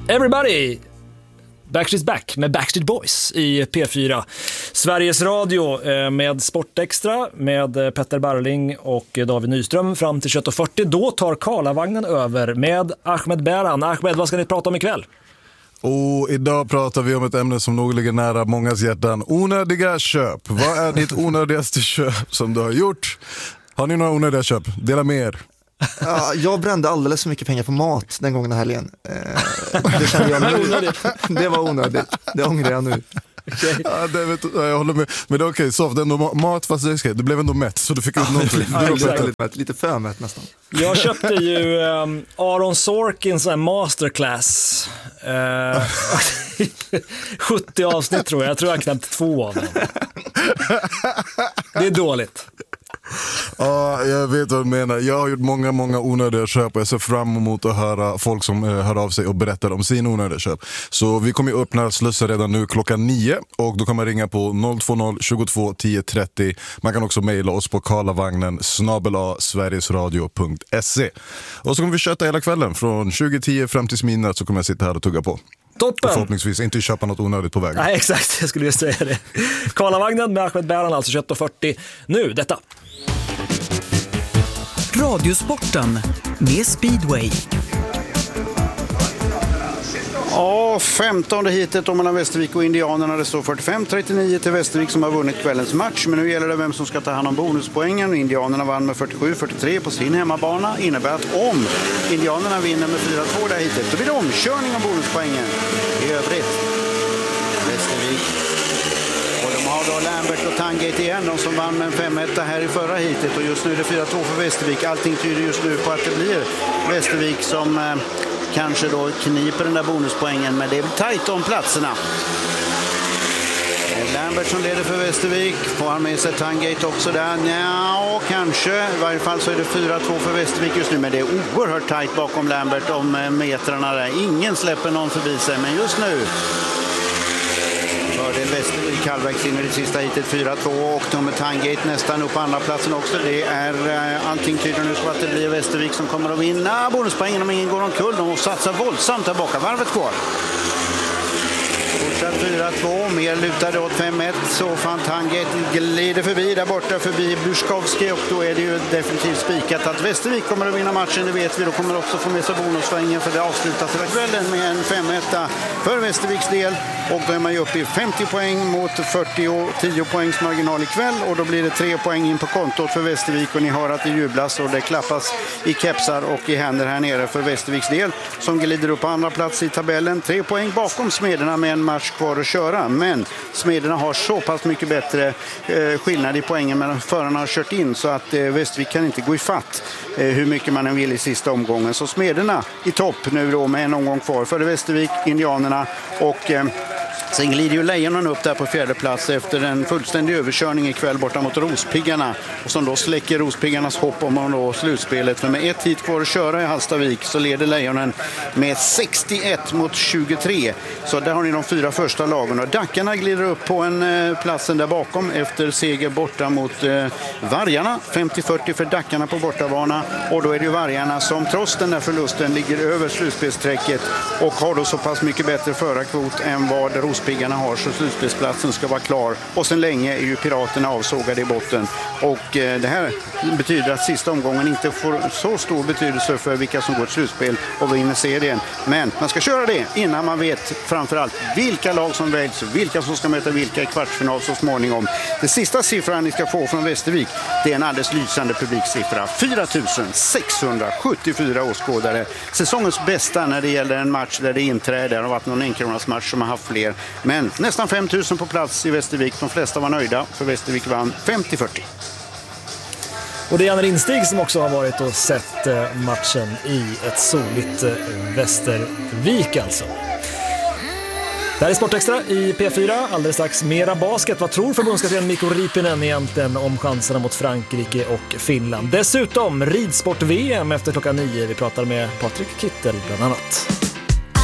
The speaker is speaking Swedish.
Everybody! Backstreet's Back med Backstreet Boys i P4. Sveriges Radio med Sportextra med Petter Barling och David Nyström fram till 21:40. Då tar Karlavagnen över med Ahmed Beran. Ahmed, vad ska ni prata om ikväll? Och idag pratar vi om ett ämne som nog ligger nära mångas hjärtan. Onödiga köp. Vad är ditt onödigaste köp som du har gjort? Har ni några onödiga köp? Dela med er. Ja, jag brände alldeles för mycket pengar på mat den gången den helgen. Det kände jag nu. Det var onödigt. Det ångrar jag nu. Okay. Ja, jag håller med. Men det är okej, så ändå mat fast du blev ändå mätt så du fick ut någonting. Lite för mätt nästan. Jag köpte ju Aaron Sorkins masterclass. 70 avsnitt tror jag. Jag tror jag knappt 2 av dem. Det är dåligt. Ja, jag vet vad du menar. Jag har gjort många onödiga köp och jag ser fram emot att höra folk som hör av sig och berättar om sin onödiga köp. Så vi kommer ju öppna slussen redan nu klockan 9 och då kan man ringa på 020 22 10 30. Man kan också mejla oss på karlavagnen@sverigesradio.se. Och så kommer vi köta hela kvällen från 20:10 fram till midnatt, så kommer jag sitta här och tugga på. Toppen. Och förhoppningsvis inte köpa något onödigt på vägen. Nej, exakt, jag skulle ju säga det. Karlavagnen med Ahmed Beran, alltså 21:40. Nu, detta. Radiosporten med Speedway. Ja, 15:e hitet mellan Västervik och Indianerna. Det står 45-39 till Västervik som har vunnit kvällens match. Men nu gäller det vem som ska ta hand om bonuspoängen. Indianerna vann med 47-43 på sin hemmabana. Innebär att om Indianerna vinner med 4-2 där hitet, då blir det omkörning av bonuspoängen. I övrigt Västervik. Och de har då Lambert och Tangate igen, de som vann med en 5-1 här i förra hitet. Och just nu är det 4-2 för Västervik. Allting tyder just nu på att det blir Västervik som kanske då kniper den där bonuspoängen, men det är tajt om platserna. Lambert som leder för Västervik. Får han med sig Tangate också där? Ja, kanske. I varje fall så är det 4-2 för Västervik just nu, men det är oerhört tajt bakom Lambert om metrarna där. Ingen släpper någon förbi sig, men just nu fördel Västervik halvvägs in i det sista hitet 4-2 och nummer Tangate nästan upp på andra platsen också. Det är allting tyder nu på att det blir Västervik som kommer att vinna bonuspoängen om ingen går omkull. De satsar våldsamt där baka. Varvet går. Fortsatt 4-2, mer lutade åt 5-1, så fan Tangate glider förbi där borta förbi Buskowski och då är det ju definitivt spikat att Västervik kommer att vinna matchen, det vet vi. Då kommer också få med sig bonuspoängen för det avslutas hela kvällen med en 5-1 för Västerviks del och då är man ju uppe i 50 poäng mot 40 och 10 poängs marginal ikväll och då blir det 3 poäng in på kontot för Västervik och ni hör att det jublas och det klappas i kepsar och i händer här nere för Västerviks del som glider upp på andra plats i tabellen. 3 poäng bakom Smederna med en match kvar att köra, men Smederna har så pass mycket bättre skillnad i poängen men förarna har kört in så att Västervik kan inte gå i fatt hur mycket man än vill i sista omgången. Så Smederna i topp nu då med en omgång kvar för Västervik, Indianerna och sen glider ju Lejonen upp där på 4:e plats efter en fullständig överkörning ikväll borta mot Rospiggarna och som då släcker Rospiggarnas hopp om att nå slutspelet. För med ett hit kvar att köra i Hallstavik så leder Lejonen med 61 mot 23. Så där har ni de 4 första lagen och Dackarna glider upp på en platsen där bakom efter seger borta mot Vargarna. 50-40 för Dackarna på bortavana och då är det ju Vargarna som trots den där förlusten ligger över slutspelsträcket och har då så pass mycket bättre förarkvot än vad Rospiggarna har så slutspelsplatsen ska vara klar och sen länge är ju Piraterna avsågade i botten och det här betyder att sista omgången inte får så stor betydelse för vilka som går till slutspel och vinner serien, men man ska köra det innan man vet framförallt vilka lag som väljs, vilka som ska möta vilka i kvartsfinal så småningom. Det sista siffran ni ska få från Västervik, det är en alldeles lysande publiksiffra, 4674 åskådare, säsongens bästa när det gäller en match där det inträder. Det har varit någon enkronors match som har haft fler, men nästan 5000 på plats i Västervik. De flesta var nöjda för Västervik vann 50-40. Och det är Janne Rinstig som också har varit och sett matchen i ett soligt Västervik alltså. Det här är Sportextra i P4. Alldeles strax mera basket. Vad tror förbundskapten Mikko Riipinen egentligen om chanserna mot Frankrike och Finland? Dessutom ridsport-VM efter klockan 9. Vi pratar med Patrik Kittel bland annat.